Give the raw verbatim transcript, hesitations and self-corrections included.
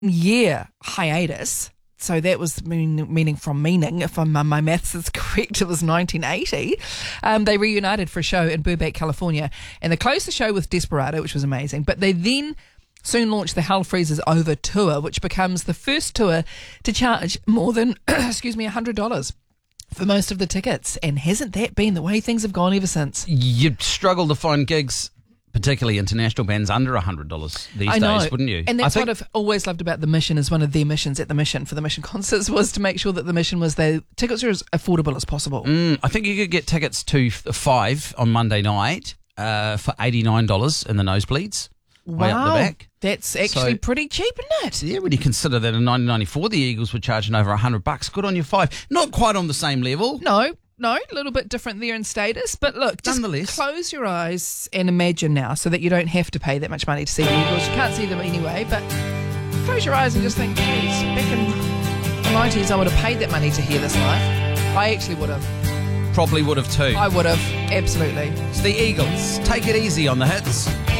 year hiatus. So that was mean, meaning from meaning, if I'm, my maths is correct, it was nineteen eighty. Um, they reunited for a show in Burbank, California, and they closed the show with Desperado, which was amazing. But they then soon launched the Hell Freezes Over tour, which becomes the first tour to charge more than, excuse me, one hundred dollars for most of the tickets. And hasn't that been the way things have gone ever since? You'd struggle to find gigs, particularly international bands, under one hundred dollars these I know. days, wouldn't you? And that's I think, what I've always loved about the Mission, is one of their missions at the Mission for the Mission concerts was to make sure that the mission was the tickets are as affordable as possible. Mm, I think you could get tickets to f- five on Monday night uh, for eighty-nine dollars in the nosebleeds. Wow, way up the back. That's actually So- pretty cheap, isn't it? Yeah, when you consider that in nineteen ninety-four the Eagles were charging over one hundred bucks, good on your five. Not quite on the same level. No, no, a little bit different there in status. But look, just Nonetheless. close your eyes and imagine now so that you don't have to pay that much money to see the Eagles. You can't see them anyway, but close your eyes and just think, geez, back in the nineties I would have paid that money to hear this live. I actually would have. Probably would have too. I would have, absolutely. It's the Eagles. Take it easy on the hits.